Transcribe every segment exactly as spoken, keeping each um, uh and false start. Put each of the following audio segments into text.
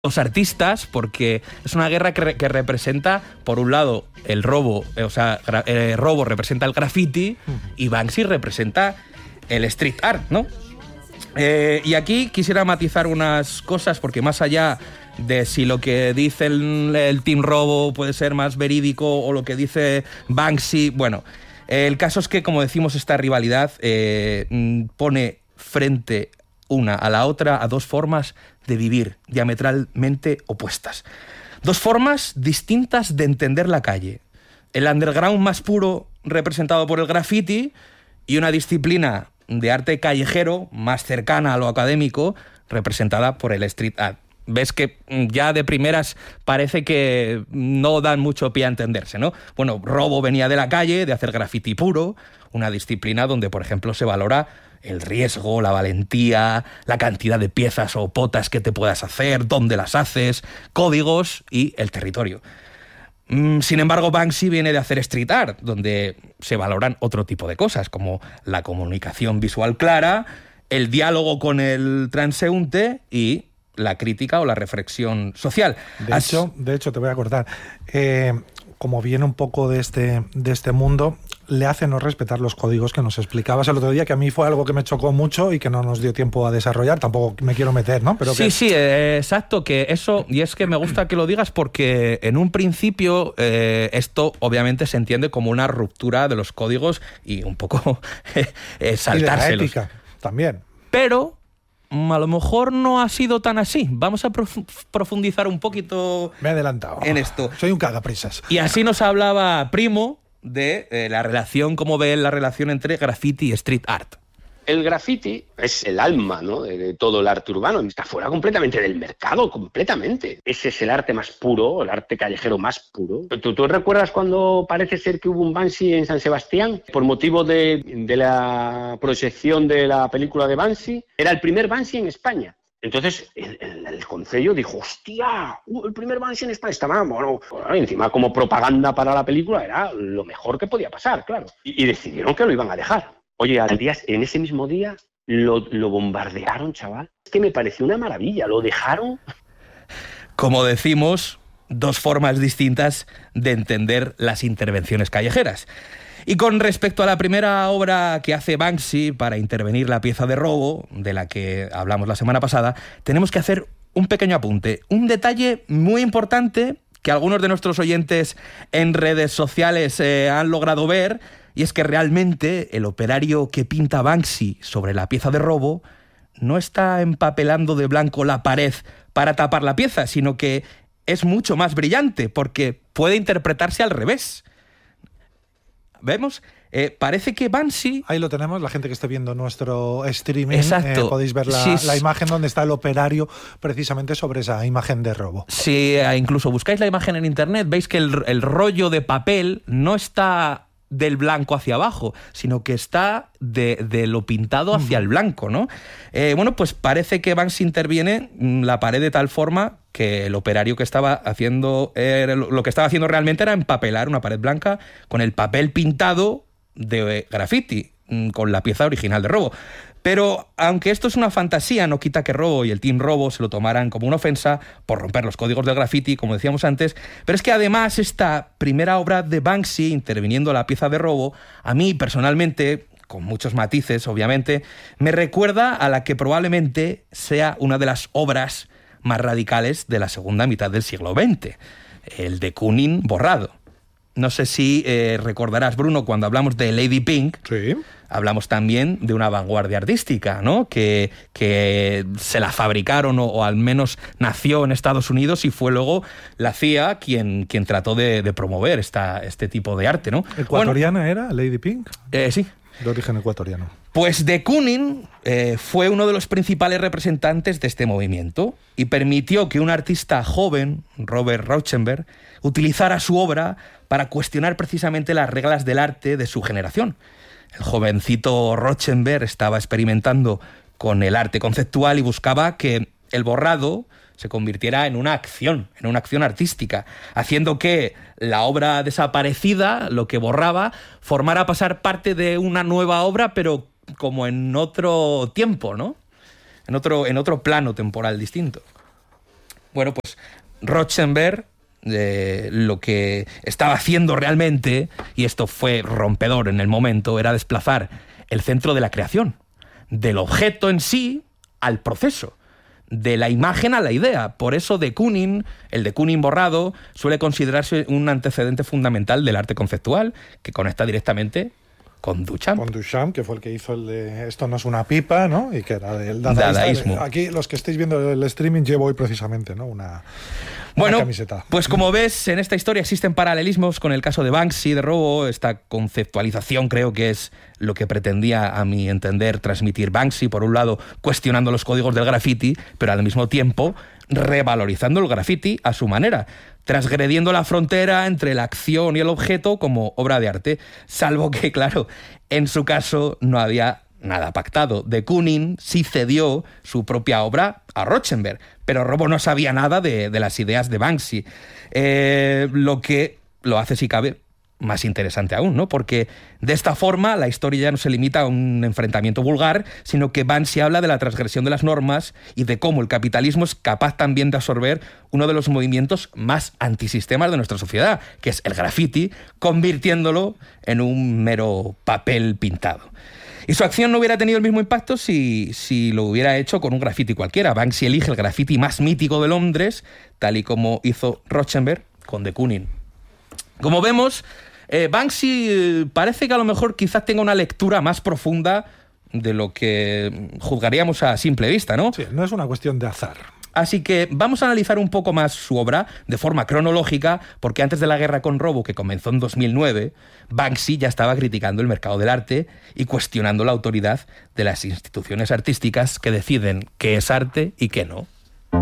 los artistas, porque es una guerra que, re, que representa, por un lado, el robo, eh, o sea, gra, eh, robo representa el graffiti y Banksy representa el street art, ¿no? Eh, y aquí quisiera matizar unas cosas, porque más allá de si lo que dice el, el Team Robo puede ser más verídico o lo que dice Banksy, bueno, eh, el caso es que, como decimos, esta rivalidad eh, pone frente una a la otra a dos formas de vivir diametralmente opuestas. Dos formas distintas de entender la calle. El underground más puro, representado por el graffiti, y una disciplina de arte callejero más cercana a lo académico, representada por el street art. Ves que ya de primeras parece que no dan mucho pie a entenderse, ¿no? Bueno, Robo venía de la calle, de hacer graffiti puro, una disciplina donde, por ejemplo, se valora el riesgo, la valentía, la cantidad de piezas o potas que te puedas hacer, dónde las haces, códigos y el territorio. Sin embargo, Banksy viene de hacer street art, donde se valoran otro tipo de cosas, como la comunicación visual clara, el diálogo con el transeúnte y la crítica o la reflexión social. De As... hecho, de hecho, te voy a cortar. Eh, como viene un poco de este, de este mundo, le hace no respetar los códigos que nos explicabas el otro día, que a mí fue algo que me chocó mucho y que no nos dio tiempo a desarrollar. Tampoco me quiero meter, ¿no? Pero sí, que... sí, eh, exacto, que eso, y es que me gusta que lo digas porque en un principio eh, esto obviamente se entiende como una ruptura de los códigos y un poco eh, saltárselos. Y de la ética también. Pero a lo mejor no ha sido tan así. Vamos a prof- profundizar un poquito. Me he adelantado en esto. Soy un cagaprisas. Y así nos hablaba Primo de eh, la relación, cómo ve la relación entre graffiti y street art. El graffiti es el alma, ¿no?, de, de todo el arte urbano. Está fuera completamente del mercado, completamente. Ese es el arte más puro, el arte callejero más puro. ¿Tú, tú recuerdas cuando parece ser que hubo un Banksy en San Sebastián por motivo de, de la proyección de la película de Banksy? Era el primer Banksy en España. Entonces el, el, el concello dijo, hostia, uh, el primer Banksy en España. Estaba, bueno, bueno, encima como propaganda para la película era lo mejor que podía pasar, claro. Y, y decidieron que lo iban a dejar. Oye, al día, en ese mismo día lo, lo bombardearon, chaval. Es que me pareció una maravilla, lo dejaron. Como decimos, dos formas distintas de entender las intervenciones callejeras. Y con respecto a la primera obra que hace Banksy para intervenir la pieza de robo, de la que hablamos la semana pasada, tenemos que hacer un pequeño apunte. Un detalle muy importante que algunos de nuestros oyentes en redes sociales eh, han logrado ver, y es que realmente el operario que pinta Banksy sobre la pieza de robo no está empapelando de blanco la pared para tapar la pieza, sino que es mucho más brillante, porque puede interpretarse al revés. ¿Vemos? Eh, parece que Banksy... Ahí lo tenemos, la gente que esté viendo nuestro streaming. Exacto. Eh, podéis ver la, Sí, la imagen donde está el operario precisamente sobre esa imagen de robo. Si incluso buscáis la imagen en internet, veis que el, el rollo de papel no está del blanco hacia abajo, sino que está de, de lo pintado hacia el blanco, ¿no? Eh, bueno, pues parece que Banksy interviene la pared de tal forma que el operario que estaba haciendo, eh, lo que estaba haciendo realmente era empapelar una pared blanca con el papel pintado de graffiti, con la pieza original de robo. Pero aunque esto es una fantasía, no quita que Robo y el Team Robo se lo tomaran como una ofensa por romper los códigos del graffiti, como decíamos antes. Pero es que además esta primera obra de Banksy, interviniendo la pieza de robo, a mí personalmente, con muchos matices obviamente, me recuerda a la que probablemente sea una de las obras más radicales de la segunda mitad del siglo veinte, el de Kooning borrado. No sé si eh, recordarás, Bruno, cuando hablamos de Lady Pink, sí, hablamos también de una vanguardia artística, ¿no? Que, que se la fabricaron o, o al menos nació en Estados Unidos y fue luego la C I A quien, quien trató de, de promover esta, este tipo de arte, ¿no? ¿Ecuatoriana bueno, era Lady Pink? Eh, sí. De origen ecuatoriano. Pues de Kooning eh, fue uno de los principales representantes de este movimiento y permitió que un artista joven, Robert Rauschenberg, utilizara su obra para cuestionar precisamente las reglas del arte de su generación. El jovencito Rauschenberg estaba experimentando con el arte conceptual y buscaba que el borrado se convirtiera en una acción, en una acción artística, haciendo que la obra desaparecida, lo que borraba, formara pasar parte de una nueva obra, pero como en otro tiempo, ¿no? En otro, en otro plano temporal distinto. Bueno, pues Rauschenberg eh, lo que estaba haciendo realmente, y esto fue rompedor en el momento, era desplazar el centro de la creación, del objeto en sí al proceso, de la imagen a la idea. Por eso de Kooning, el de Kooning borrado, suele considerarse un antecedente fundamental del arte conceptual, que conecta directamente con Duchamp. Con Duchamp, que fue el que hizo el de Esto no es una pipa, ¿no? Y que era del dadaísta. Dadaísmo. Aquí, los que estáis viendo el streaming, llevo hoy precisamente, ¿no? Una, bueno, una camiseta. Pues como ves, en esta historia existen paralelismos con el caso de Banksy, de robo. Esta conceptualización creo que es lo que pretendía, a mi entender, transmitir Banksy. Por un lado, cuestionando los códigos del graffiti, pero al mismo tiempo revalorizando el graffiti a su manera, transgrediendo la frontera entre la acción y el objeto como obra de arte, salvo que, claro, en su caso no había nada pactado. De Kooning sí cedió su propia obra a Rauschenberg, pero Robo no sabía nada de, de las ideas de Banksy, eh, lo que lo hace, si cabe, más interesante aún, ¿no? Porque de esta forma la historia ya no se limita a un enfrentamiento vulgar, sino que Banksy habla de la transgresión de las normas y de cómo el capitalismo es capaz también de absorber uno de los movimientos más antisistemas de nuestra sociedad, que es el graffiti, convirtiéndolo en un mero papel pintado. Y su acción no hubiera tenido el mismo impacto si, si lo hubiera hecho con un graffiti cualquiera. Banksy elige el graffiti más mítico de Londres, tal y como hizo Rauschenberg con de Kooning. Como vemos, Eh, Banksy eh, parece que a lo mejor quizás tenga una lectura más profunda de lo que juzgaríamos a simple vista, ¿no? Sí, no es una cuestión de azar. Así que vamos a analizar un poco más su obra de forma cronológica, porque antes de la guerra con Robo, que comenzó en dos mil nueve, Banksy ya estaba criticando el mercado del arte y cuestionando la autoridad de las instituciones artísticas que deciden qué es arte y qué no.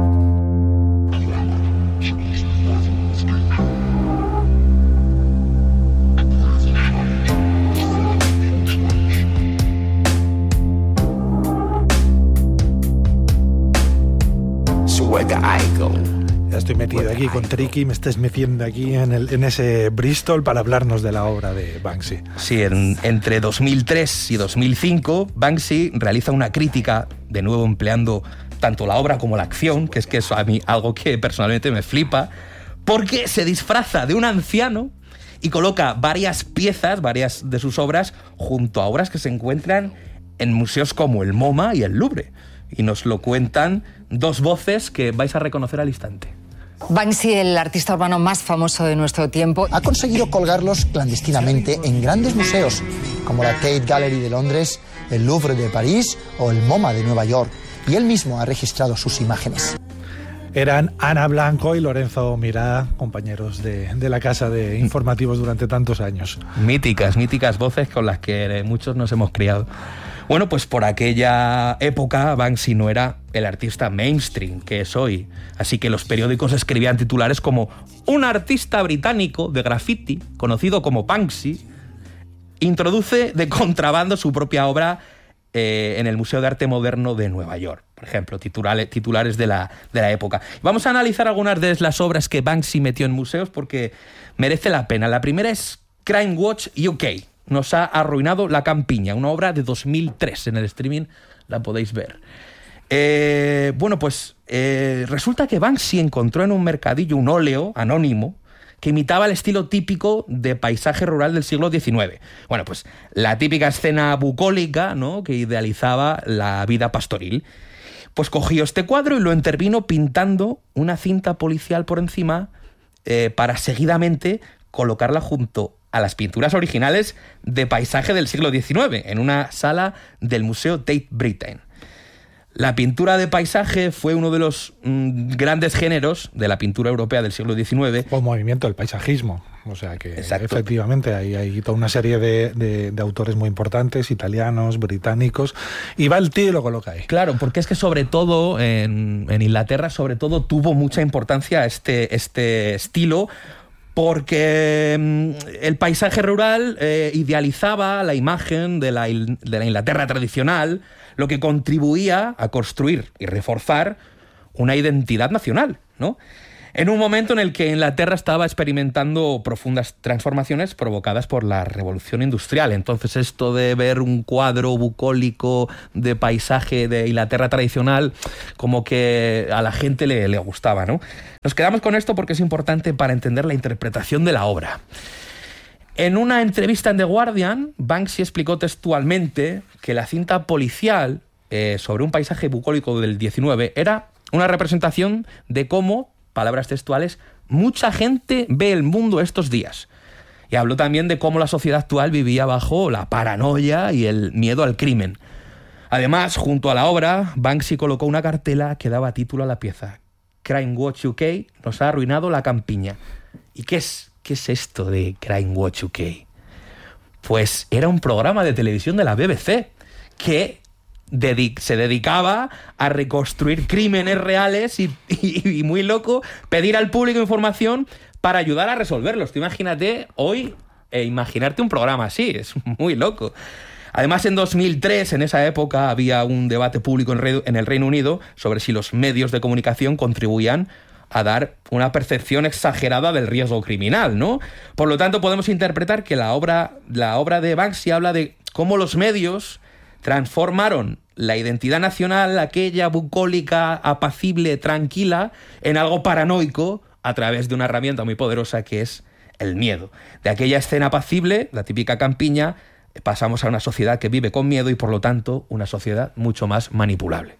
Ya estoy metido aquí con Tricky, me estás metiendo aquí en, el, en ese Bristol para hablarnos de la obra de Banksy. Sí, en, entre dos mil tres y dos mil cinco, Banksy realiza una crítica, de nuevo empleando tanto la obra como la acción, que es que eso a mí algo que personalmente me flipa, porque se disfraza de un anciano y coloca varias piezas, varias de sus obras, junto a obras que se encuentran en museos como el MoMA y el Louvre. Y nos lo cuentan dos voces que vais a reconocer al instante. Banksy, el artista urbano más famoso de nuestro tiempo, ha conseguido colgarlos clandestinamente en grandes museos, como la Tate Gallery de Londres, el Louvre de París o el MoMA de Nueva York, y él mismo ha registrado sus imágenes. Eran Ana Blanco y Lorenzo Mirá, compañeros de, de la casa de informativos durante tantos años. Míticas, míticas voces con las que muchos nos hemos criado. Bueno, pues por aquella época Banksy no era el artista mainstream que es hoy. Así que los periódicos escribían titulares como «Un artista británico de graffiti, conocido como Banksy, introduce de contrabando su propia obra eh, en el Museo de Arte Moderno de Nueva York». Por ejemplo, titulares, titulares de la, de la época. Vamos a analizar algunas de las obras que Banksy metió en museos porque merece la pena. La primera es Crime Watch U K. Nos ha arruinado la campiña, una obra de dos mil tres. En el streaming la podéis ver. Eh, bueno, pues eh, resulta que Banksy encontró en un mercadillo un óleo anónimo que imitaba el estilo típico de paisaje rural del siglo diecinueve. Bueno, pues la típica escena bucólica, ¿no?, que idealizaba la vida pastoril. Pues cogió este cuadro y lo intervino pintando una cinta policial por encima eh, para seguidamente colocarla junto a las pinturas originales de paisaje del siglo diecinueve en una sala del Museo Tate Britain. La pintura de paisaje fue uno de los mmm, grandes géneros de la pintura europea del siglo diecinueve. O movimiento del paisajismo. O sea que Exacto. efectivamente hay, hay toda una serie de, de, de autores muy importantes, italianos, británicos, y va el tío y lo coloca ahí. Claro, porque es que sobre todo en, en Inglaterra sobre todo tuvo mucha importancia este, este estilo, porque el paisaje rural eh, idealizaba la imagen de la, de la Inglaterra tradicional, lo que contribuía a construir y reforzar una identidad nacional, ¿no? en un momento en el que Inglaterra estaba experimentando profundas transformaciones provocadas por la revolución industrial. Entonces esto de ver un cuadro bucólico de paisaje de Inglaterra tradicional, como que a la gente le, le gustaba, ¿no? Nos quedamos con esto porque es importante para entender la interpretación de la obra. En una entrevista en The Guardian, Banksy explicó textualmente que la cinta policial eh, sobre un paisaje bucólico del diecinueve era una representación de cómo, palabras textuales, mucha gente ve el mundo estos días. Y habló también de cómo la sociedad actual vivía bajo la paranoia y el miedo al crimen. Además, junto a la obra, Banksy colocó una cartela que daba título a la pieza. Crime Watch U K nos ha arruinado la campiña. ¿Y qué es? ¿Qué es esto de Crime Watch U K? Pues era un programa de televisión de la B B C que dedic- se dedicaba a reconstruir crímenes reales y, y, y muy loco, pedir al público información para ayudar a resolverlos. Tú imagínate hoy, eh, imaginarte un programa así, es muy loco. Además, en dos mil tres, en esa época, había un debate público en, Re- en el Reino Unido sobre si los medios de comunicación contribuían a dar una percepción exagerada del riesgo criminal, ¿no? Por lo tanto, podemos interpretar que la obra, la obra de Banksy habla de cómo los medios transformaron la identidad nacional, aquella bucólica, apacible, tranquila, en algo paranoico a través de una herramienta muy poderosa que es el miedo. De aquella escena apacible, la típica campiña, pasamos a una sociedad que vive con miedo y, por lo tanto, una sociedad mucho más manipulable.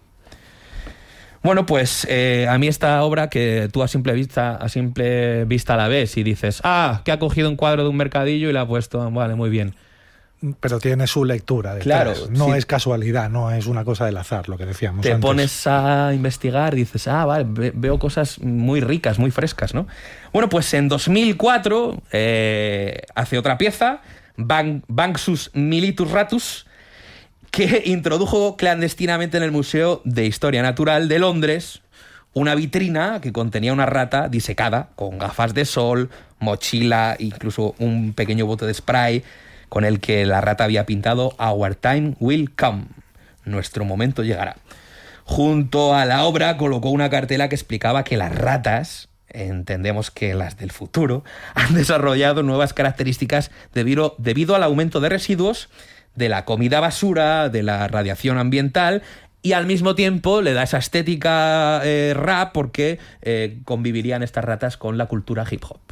Bueno, pues eh, a mí esta obra que tú a simple vista a simple vista la ves y dices, ah, que ha cogido un cuadro de un mercadillo y la ha puesto, vale, muy bien. Pero tiene su lectura detrás. Claro, no sí. Es casualidad, no es una cosa del azar, lo que decíamos Te antes. pones a investigar y dices, ah, vale, ve- veo cosas muy ricas, muy frescas, ¿no? Bueno, pues en dos mil cuatro eh, hace otra pieza, Ban- Banksus Militus Ratus, que introdujo clandestinamente en el Museo de Historia Natural de Londres una vitrina que contenía una rata disecada, con gafas de sol, mochila, incluso un pequeño bote de spray, con el que la rata había pintado Our time will come, nuestro momento llegará. Junto a la obra colocó una cartela que explicaba que las ratas, entendemos que las del futuro, han desarrollado nuevas características debido, debido al aumento de residuos de la comida basura, de la radiación ambiental, y al mismo tiempo le da esa estética eh, rap porque eh, convivirían estas ratas con la cultura hip hop.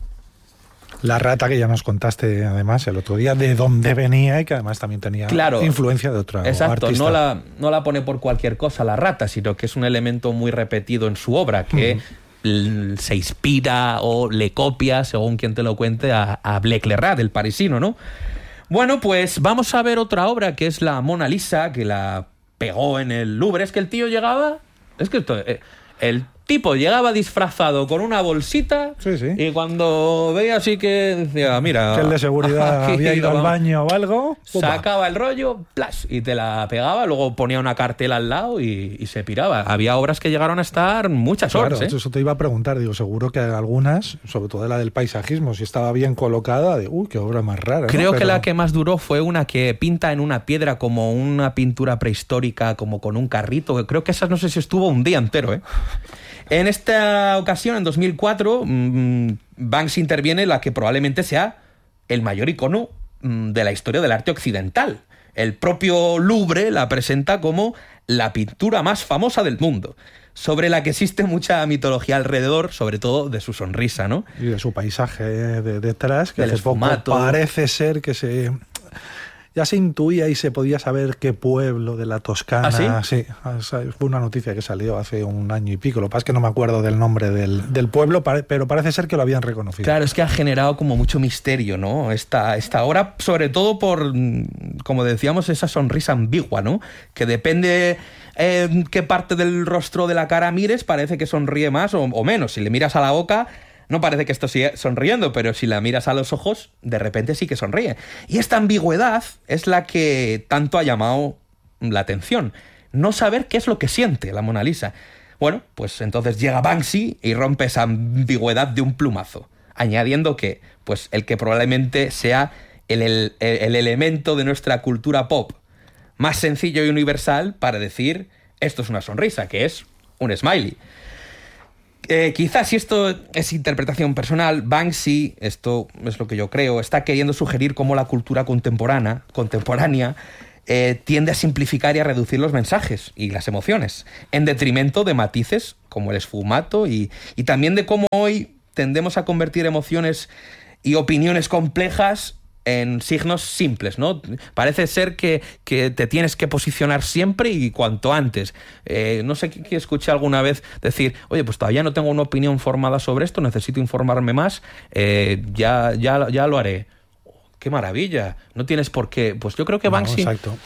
La rata que ya nos contaste además el otro día de dónde venía y que además también tenía Claro, influencia de otro exacto, artista. no la, no la pone por cualquier cosa la rata, sino que es un elemento muy repetido en su obra que uh-huh. se inspira o le copia, según quien te lo cuente, a, a Blake Le Rat, el parisino, ¿no? Bueno, pues vamos a ver otra obra que es la Mona Lisa, que la pegó en el Louvre. Es que el tío llegaba... Es que esto... Eh, el tipo llegaba disfrazado con una bolsita sí, sí. y cuando veía así que decía, mira... Que el de seguridad había ido al baño o algo... Pupa. Sacaba el rollo, plas, y te la pegaba, luego ponía una cartela al lado y, y se piraba. Había obras que llegaron a estar muchas horas, Claro, ¿eh? eso te iba a preguntar, digo, seguro que algunas, sobre todo la del paisajismo, si estaba bien colocada, de uy, qué obra más rara. Creo ¿no? que Pero... la que más duró fue una que pinta en una piedra como una pintura prehistórica, como con un carrito. Creo que esa no sé si estuvo un día entero, ¿eh? En esta ocasión, en dos mil cuatro, mmm, Banksy interviene en la que probablemente sea el mayor icono mmm, de la historia del arte occidental. El propio Louvre la presenta como la pintura más famosa del mundo, sobre la que existe mucha mitología alrededor, sobre todo de su sonrisa, ¿no? Y de su paisaje de detrás, que Del hace poco esfumato. parece ser que se... Ya se intuía y se podía saber qué pueblo de la Toscana... ¿Ah, sí? Sí, fue una noticia que salió hace un año y pico. Lo que pasa es que no me acuerdo del nombre del, del pueblo, pero parece ser que lo habían reconocido. Claro, es que ha generado como mucho misterio, ¿no? Esta, esta obra, sobre todo por, como decíamos, esa sonrisa ambigua, ¿no? Que depende en qué parte del rostro de la cara mires, parece que sonríe más o, o menos. Si le miras a la boca... No parece que esto siga sonriendo, pero si la miras a los ojos, de repente sí que sonríe. Y esta ambigüedad es la que tanto ha llamado la atención. No saber qué es lo que siente la Mona Lisa. Bueno, pues entonces llega Banksy y rompe esa ambigüedad de un plumazo, añadiendo que, pues, el que probablemente sea el, el, el elemento de nuestra cultura pop más sencillo y universal para decir esto es una sonrisa, que es un smiley. Eh, quizás si esto es interpretación personal, Banksy, esto es lo que yo creo, está queriendo sugerir cómo la cultura contemporánea, contemporánea eh, tiende a simplificar y a reducir los mensajes y las emociones, en detrimento de matices como el esfumato y, y también de cómo hoy tendemos a convertir emociones y opiniones complejas en signos simples, ¿no? Parece ser que, que te tienes que posicionar siempre y cuanto antes. Eh, no sé qué escuché alguna vez decir, oye, pues todavía no tengo una opinión formada sobre esto, necesito informarme más, eh, ya, ya, ya lo haré. ¡Qué maravilla! No tienes por qué. Pues yo creo que Banksy... No, exacto.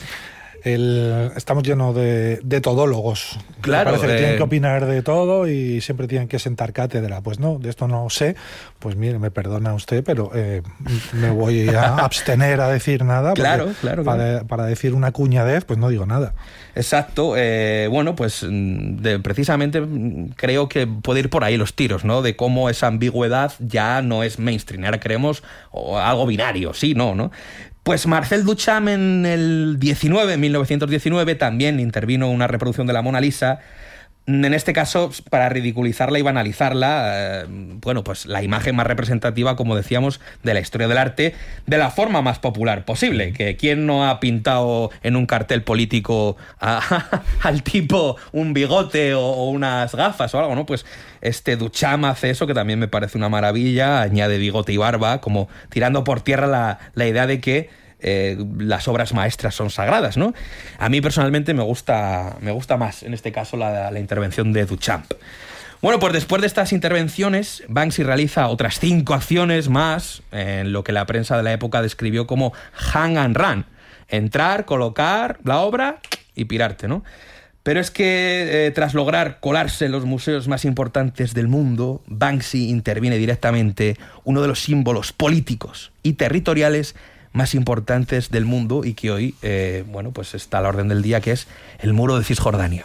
El, estamos llenos de, de todólogos. Claro. Parece que eh... tienen que opinar de todo y siempre tienen que sentar cátedra. Pues no, de esto no sé. Pues mire, me perdona usted, pero eh, me voy a abstener a decir nada. Claro, claro, para, claro. Para decir una cuñadez, pues no digo nada. Exacto. Eh, bueno, pues de, precisamente creo que puede ir por ahí los tiros, ¿no? De cómo esa ambigüedad ya no es mainstream. Ahora queremos o algo binario, sí, no, ¿no? Pues Marcel Duchamp en el diecinueve, mil novecientos diecinueve, también intervino una reproducción de la Mona Lisa, en este caso para ridiculizarla y banalizarla, eh, bueno, pues la imagen más representativa, como decíamos, de la historia del arte, de la forma más popular posible, que quién no ha pintado en un cartel político a, al tipo un bigote o, o unas gafas o algo, ¿no? Pues este Duchamp hace eso, que también me parece una maravilla, añade bigote y barba, como tirando por tierra la, la idea de que Eh, las obras maestras son sagradas, ¿no? A mí personalmente me gusta, me gusta más, en este caso, la, la intervención de Duchamp. Bueno, pues después de estas intervenciones, Banksy realiza otras cinco acciones más en lo que la prensa de la época describió como hang and run. Entrar, colocar la obra y pirarte, ¿no? Pero es que eh, tras lograr colarse en los museos más importantes del mundo, Banksy interviene directamente uno de los símbolos políticos y territoriales más importantes del mundo y que hoy, eh, bueno, pues está a la orden del día, que es el muro de Cisjordania.